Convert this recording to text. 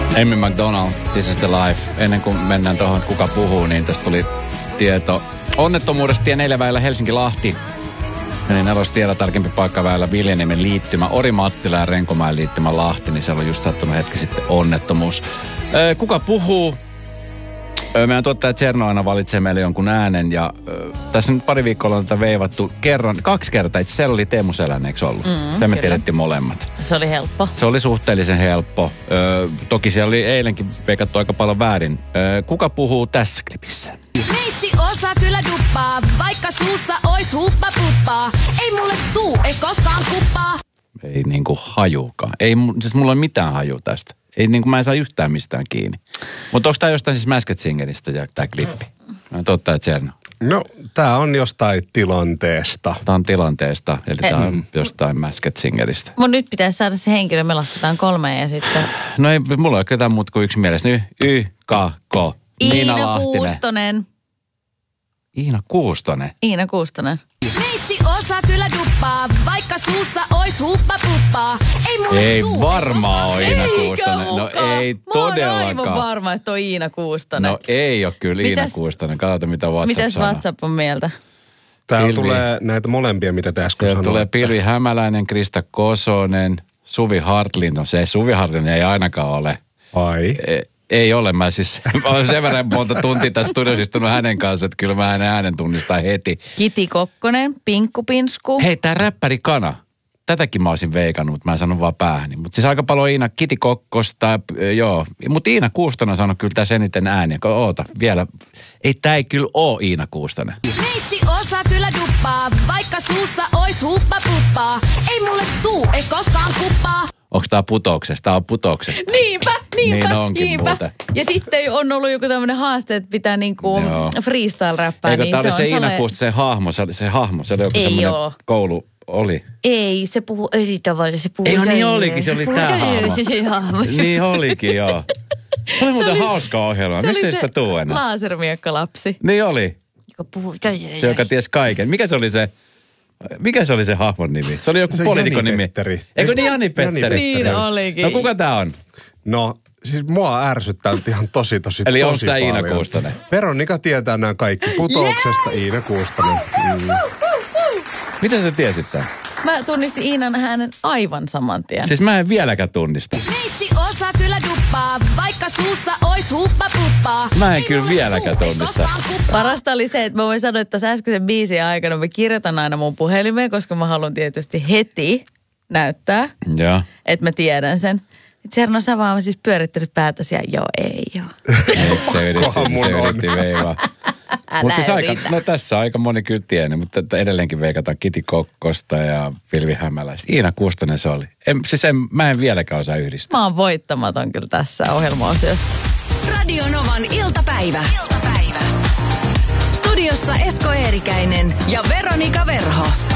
Amy McDonald, This is the Life. Ennen kuin mennään tuohon, kuka puhuu, niin tästä tuli tieto onnettomuudesta tie 4 väylä Helsinki-Lahti. Niin nelostiellä tarkempi paikka väylä Viljaniemen liittymä, Orimattila ja Renkomäen liittymä Lahti, niin siellä on just sattunut hetki sitten onnettomuus. Kuka puhuu? Meidän tuottaja Tserno aina valitsee meille jonkun äänen ja tässä nyt pari viikkoa on tätä veivattu kaksi kertaa. Itse siellä oli Teemu Selänne, eikö ollut? Se me tiedettiin molemmat. Se oli helppo. Se oli suhteellisen helppo. Toki siellä oli eilenkin veikattu aika paljon väärin. Kuka puhuu tässä klipissä? Meitsi osaa kyllä duppaa, vaikka suussa ois huppa-puppaa. Ei mulle tuu, ei koskaan kuppaa. Ei niinku hajukaan. Ei, siis mulla ei mitään haju tästä. Ei niinku mä en saa yhtään mistään kiinni. Mutta onko tää jostain siis Masked Singeristä tää klippi? Totta, että Tserno. No, tää on jostain tilanteesta. Tää on tilanteesta, eli tää on jostain Masked Singeristä. Mun nyt pitäisi saada se henkilö, me lasketaan 3 ja sitten... No ei, mulla ei ole ketään muuta kuin yksi mielestä. Y-K-K. Iina Kuustonen. Iina Kuustonen? Iina Kuustonen. Meitsi osaa kyllä duppaa, vaikka suussa ois huppa-puppaa. Ei mulle Ei tuu, varmaan ole Iina Kuustonen. No ei todellakaan. Mä oon aivan varma, että on Iina Kuustonen. No ei ole kyllä Iina Kuustonen. Katsotaan mitä WhatsApp mitäs sanoo. WhatsApp on mieltä? Täällä tulee näitä molempia, mitä te äsken sanoitte. Tulee Pilvi Hämäläinen, Krista Kosonen, Suvi Hartlin. No se Suvi Hartlin ei ainakaan ole. Ai? Ei ole. Mä siis olen sen verran monta tuntia tässä studiossa istunut hänen kanssa, että kyllä mä hänen äänen tunnistan heti. Kiti Kokkonen, Pinkku Pinsku. Hei, tää räppäri Kana. Tätäkin mä olisin veikannut, mutta mä en sanonut vaan päähäni. Mutta siis aika paljon Iina Kiti Kokkosta, joo. Mutta Iina Kuustonen on saanut kyllä tässä eniten ääniä. Oota, vielä. Tää ei kyllä oo Iina Kuustonen. Meitsi osaa kyllä duppaa, vaikka suussa ois huppa-puppaa. Ei mulle tuu, ei koskaan kuppaa. Onko tää putouksesta? Tää on putouksesta. Niinpä. Niin onkin muuten. Ja sitten on ollut joku tämmöinen haaste, että pitää niinku freestyle-räppää. Eikö niin tää oli se Iina sellainen... Kuustosen se hahmo. Se oli joku semmoinen koulu. Oli. Ei, se puhuu eri tavalla. Se puhuu ei, no niin olikin, se oli tää hahmo. Niin olikin, joo. Se oli muuten hauska ohjelma. Miksi ei sitä tuu enää? Lasermiekkalapsi. Niin oli. Joka puhuu se, joka tiesi kaiken. Mikä se oli se hahmon nimi? Se oli joku poliitikon nimi. Eikö niin Jani Petteri? Niin olikin. No kuka tää on? No, siis mua ärsyttää ihan tosi Eli tosi onko tää paljon. Iina Kuustonen? Veronika tietää nämä kaikki. Putouksesta Iina Kuustonen. Miten sä tiesit tämän? Mä tunnistin Iinan hänen aivan saman tien. Siis mä en vieläkään tunnista. Meitsi osaa kyllä duppaa, vaikka suussa ois huppa-puppaa. Mä en kyllä vieläkään tunnista. Parasta oli se, että mä voin sanoa, että tässä äskeisen biisin aikana mä kirjoitan aina mun puhelimeen, koska mä haluan tietysti heti näyttää, että mä tiedän sen. Tserno, sä vaan siis pyörittänyt päätäsi ja joo, ei joo. Se yritti veivaa. Mutta siis tässä aika moni kyllä tiennyt, mutta edelleenkin veikataan Kiti Kokkosta ja Pilvi Hämäläistä. Iina Kuustonen se oli. Mä en vieläkään osaa yhdistää. Mä oon voittamaton kyllä tässä ohjelma-osiossa. Radio Novan iltapäivä. Studiossa Esko Eerikäinen ja Veronika Verho.